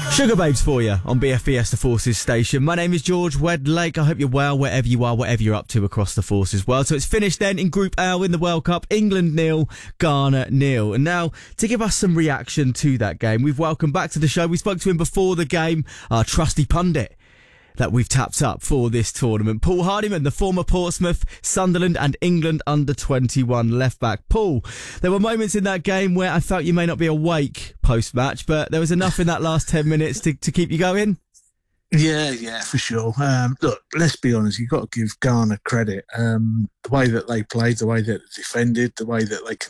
Sugar Babes for you on BFBS, the Forces station. My name is George Wedlake. I hope you're well wherever you are, whatever you're up to across the Forces world. So it's finished then in Group L in the World Cup. England 0, Ghana 0. And now, to give us some reaction to that game, we've welcomed back to the show. We spoke to him before the game, our trusty pundit that we've tapped up for this tournament. Paul Hardiman, the former Portsmouth, Sunderland and England under-21 left-back. Paul, there were moments in that game where I felt you may not be awake post-match, but there was enough in that last 10 minutes to keep you going? Yeah, for sure. Look, let's be honest, you've got to give Ghana credit. The way that they played, the way that they defended, the way that they